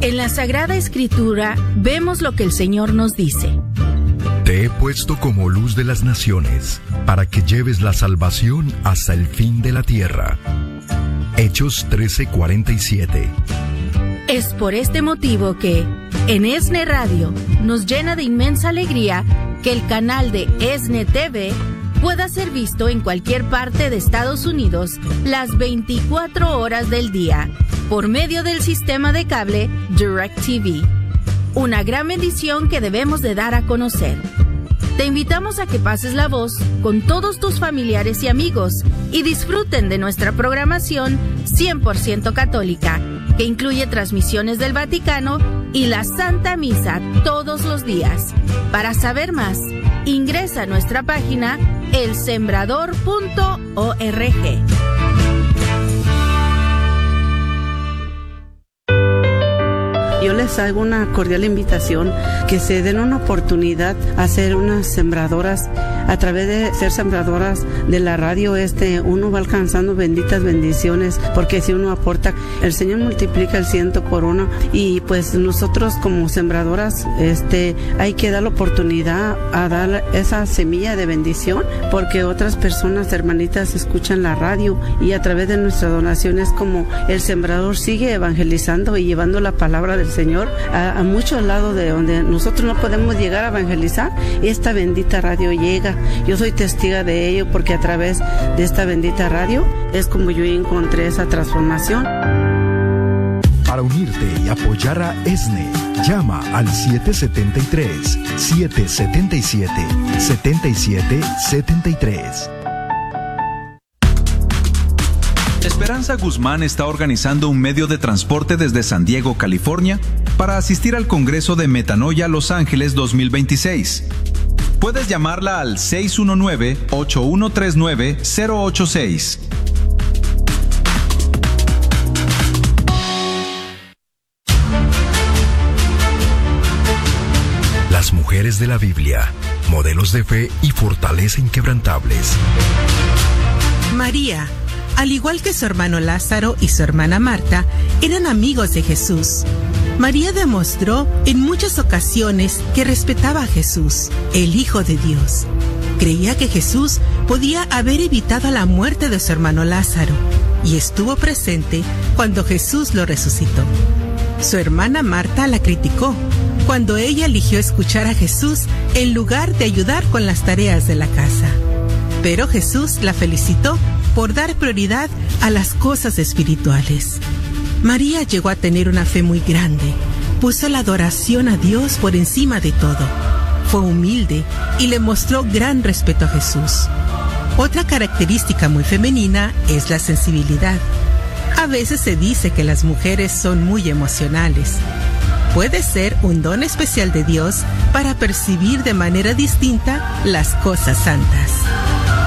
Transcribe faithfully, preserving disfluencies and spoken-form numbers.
En la Sagrada Escritura vemos lo que el Señor nos dice. Te he puesto como luz de las naciones, para que lleves la salvación hasta el fin de la tierra. Hechos trece cuarenta y siete. Es por este motivo que, en ESNE Radio, nos llena de inmensa alegría que el canal de ESNE T V pueda ser visto en cualquier parte de Estados Unidos las veinticuatro horas del día, por medio del sistema de cable DirecTV. Una gran bendición que debemos de dar a conocer. Te invitamos a que pases la voz con todos tus familiares y amigos y disfruten de nuestra programación cien por ciento católica, que incluye transmisiones del Vaticano y la Santa Misa todos los días. Para saber más, ingresa a nuestra página el sembrador punto org. Yo les hago una cordial invitación que se den una oportunidad a ser unas sembradoras. A través de ser sembradoras de la radio, este, uno va alcanzando benditas bendiciones, porque si uno aporta, el Señor multiplica el ciento por uno. Y pues nosotros como sembradoras, este, hay que dar la oportunidad a dar esa semilla de bendición, porque otras personas, hermanitas, escuchan la radio y a través de nuestras donaciones, como el sembrador sigue evangelizando y llevando la palabra del Señor a, a muchos lados de donde nosotros no podemos llegar a evangelizar. Esta bendita radio llega. Yo soy testiga de ello, porque a través de esta bendita radio es como yo encontré esa transformación. Para unirte y apoyar a ESNE, llama al siete siete tres, siete siete siete, siete siete siete tres. Esperanza Guzmán está organizando un medio de transporte desde San Diego, California, para asistir al Congreso de Metanoia Los Ángeles dos mil veintiséis. Puedes llamarla al seis uno nueve, ocho uno tres nueve, cero ocho seis. Las mujeres de la Biblia, modelos de fe y fortaleza inquebrantables. María, al igual que su hermano Lázaro y su hermana Marta, eran amigos de Jesús. María demostró en muchas ocasiones que respetaba a Jesús, el Hijo de Dios. Creía que Jesús podía haber evitado la muerte de su hermano Lázaro y estuvo presente cuando Jesús lo resucitó. Su hermana Marta la criticó cuando ella eligió escuchar a Jesús en lugar de ayudar con las tareas de la casa. Pero Jesús la felicitó por dar prioridad a las cosas espirituales. María llegó a tener una fe muy grande. Puso la adoración a Dios por encima de todo. Fue humilde y le mostró gran respeto a Jesús. Otra característica muy femenina es la sensibilidad. A veces se dice que las mujeres son muy emocionales. Puede ser un don especial de Dios para percibir de manera distinta las cosas santas.